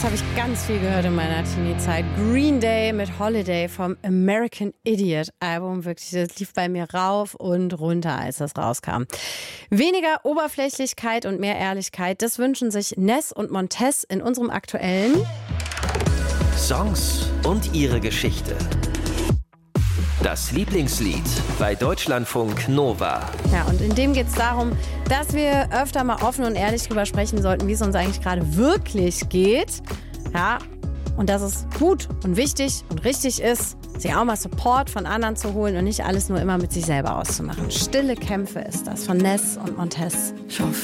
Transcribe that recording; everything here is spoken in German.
habe ich ganz viel gehört in meiner Teenie-Zeit. Green Day mit Holiday vom American Idiot Album. Wirklich, das lief bei mir rauf und runter, als das rauskam. Weniger Oberflächlichkeit und mehr Ehrlichkeit, das wünschen sich Ness und Montez in unserem aktuellen Songs und ihre Geschichte. Das Lieblingslied bei Deutschlandfunk Nova. Ja, und in dem geht es darum, dass wir öfter mal offen und ehrlich drüber sprechen sollten, wie es uns eigentlich gerade wirklich geht. Ja, und dass es gut und wichtig und richtig ist, sich auch mal Support von anderen zu holen und nicht alles nur immer mit sich selber auszumachen. Stille Kämpfe ist das von Ness und Montez. Ich hoffe,